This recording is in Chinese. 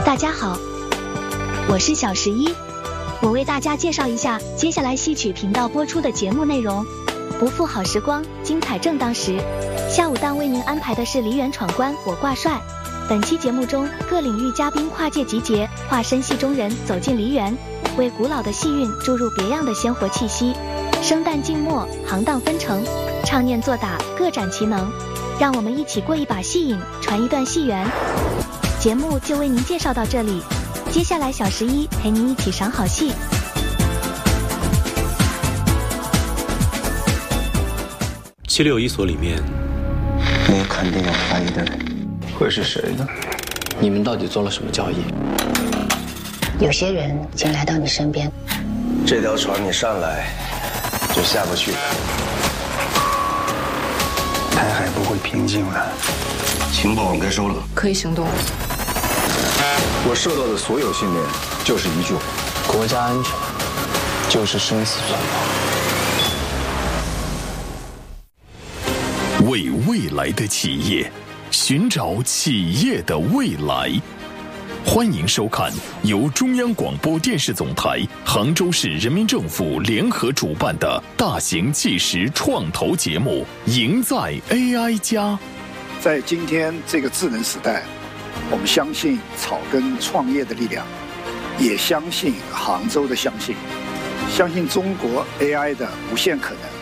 大家好，我是小11，我为大家介绍一下接下来戏曲频道播出的节目内容。不负好时光，精彩正当时。下午档为您安排的是梨园闯关我挂帅。本期节目中，各领域嘉宾跨界集结，化身戏中人走进梨园，为古老的戏韵注入别样的鲜活气息。生旦净末，行当分成，唱念做打各展其能，让我们一起过一把戏瘾，传一段戏缘。节目就为您介绍到这里，接下来小11陪您一起赏好戏。 761所里面， 你肯定有怀疑的人，会是谁呢？ 你们到底做了什么交易？ 有些人已经来到你身边， 这条船你上来就下不去，台海不会平静了。情报我们该收了， 可以行动。 我受到的所有训练就是一句话： 国家安全就是生死存亡。 为未来的企业寻找企业的未来。欢迎收看由中央广播电视总台、杭州市人民政府联合主办的大型纪实创投节目《赢在 AI 家》。 在今天这个智能时代，我们相信草根创业的力量，也相信杭州的相信中国 AI 的无限可能。